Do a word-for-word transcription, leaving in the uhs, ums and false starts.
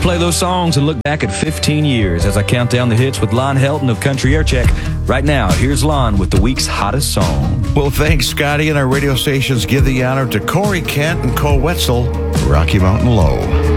play those songs and look back at fifteen years as I count down the hits with Lon Helton of Country Air Check. Right now, here's Lon with the week's hottest song. Well, thanks, Scotty, and our radio stations give the honor to Corey Kent and Cole Wetzel, Rocky Mountain Low.